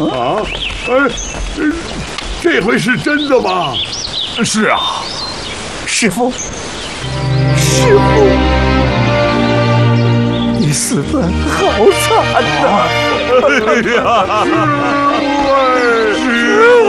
啊，这回是真的吗？ 是啊， 师傅，师傅，你死得好惨呐！ 哎呀，师傅！